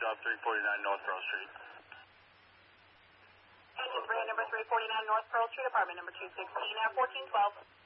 job 349 North Pearl Street. Engine brand number 349 North Pearl Street, apartment number 216 at 1412.